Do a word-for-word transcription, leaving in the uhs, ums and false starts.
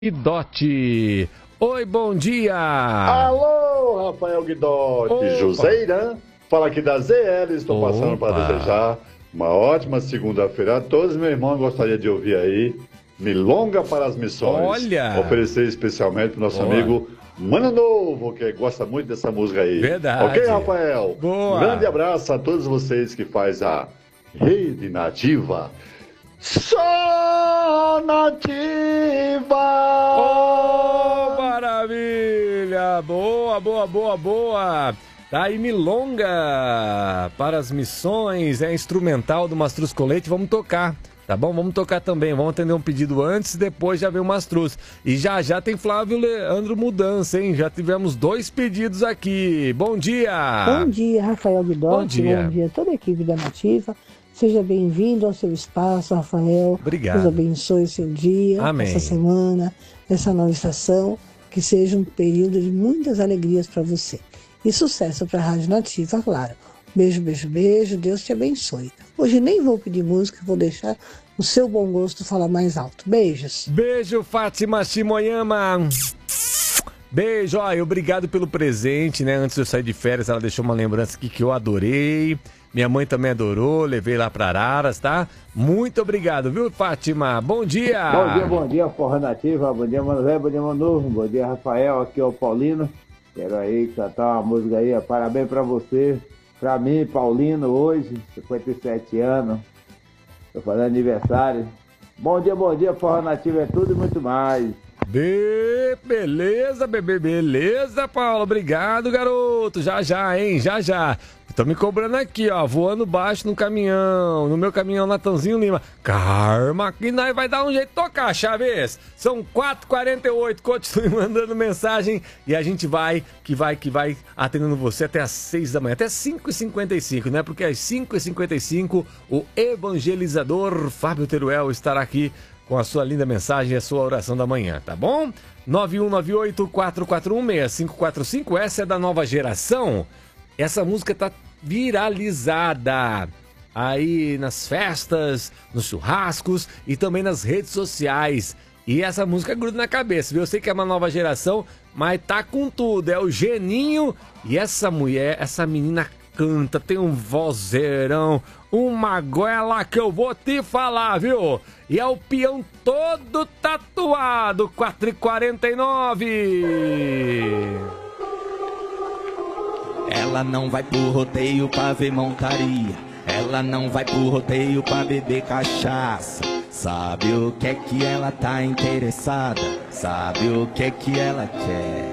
Guidotti. Oi, bom dia! Alô, Rafael Guidotti, Opa. Joseira, fala aqui da Z L, estou Opa. passando para desejar uma ótima segunda-feira a todos. Meu irmão gostaria de ouvir aí Milonga para as Missões. Olha! Oferecer especialmente para o nosso Boa. amigo Mano Novo, que gosta muito dessa música aí. Verdade. Ok, Rafael? Boa. Grande abraço a todos vocês que faz a Rede Nativa. Só Nativa! Oh, maravilha! Boa, boa, boa, boa! Tá aí Milonga para as Missões, é instrumental do Mastruz Colete, vamos tocar, tá bom? Vamos tocar também, vamos atender um pedido antes, depois já vem o Mastruz. E já já tem Flávio Leandro Mudança, hein? Já tivemos dois pedidos aqui. Bom dia! Bom dia, Rafael Guidotti. Bom dia. Bom dia a toda a equipe da Nativa. Seja bem-vindo ao seu espaço, Rafael. Obrigado. Deus abençoe seu dia, Amém. essa semana, essa nova estação. Que seja um período de muitas alegrias para você. E sucesso para a Rádio Nativa, claro. Beijo, beijo, beijo. Deus te abençoe. Hoje nem vou pedir música, vou deixar o seu bom gosto falar mais alto. Beijos. Beijo, Fátima Shimoyama. Beijo, ó, e obrigado pelo presente, né? Antes de eu sair de férias, ela deixou uma lembrança aqui que eu adorei. Minha mãe também adorou, levei lá para Araras, tá? Muito obrigado, viu, Fátima? Bom dia! Bom dia, bom dia, Forró Nativa, bom dia, Mano Velho, bom dia, Mano Novo, bom dia, Rafael, aqui é o Paulino. Quero aí cantar uma música aí, parabéns pra você, pra mim, Paulino, hoje, cinquenta e sete anos, tô fazendo aniversário. Bom dia, bom dia, Forró Nativa é tudo e muito mais. Be beleza, bebê, beleza, Paulo, obrigado, garoto, já já, hein, já já. Tô me cobrando aqui, ó, voando baixo no caminhão, no meu caminhão Natanzinho Lima. Karma, que nós vai dar um jeito de tocar, Chaves. São quatro e quarenta e oito, continue mandando mensagem e a gente vai, que vai, que vai atendendo você até às seis da manhã, até cinco e cinquenta e cinco, né? Porque às cinco e cinquenta e cinco o evangelizador Fábio Teruel estará aqui com a sua linda mensagem e a sua oração da manhã, tá bom? nove um nove oito, quatro quatro um, seis cinco quatro cinco, essa é da nova geração. Essa música tá viralizada aí nas festas, nos churrascos e também nas redes sociais. E essa música gruda na cabeça, viu? Eu sei que é uma nova geração, mas tá com tudo. É o Geninho e essa mulher, essa menina canta, tem um vozeirão, uma goela que eu vou te falar, viu? E é o peão todo tatuado, quatro e quarenta e nove. Ela não vai pro rodeio pra ver montaria. Ela não vai pro rodeio pra beber cachaça. Sabe o que é que ela tá interessada? Sabe o que é que ela quer?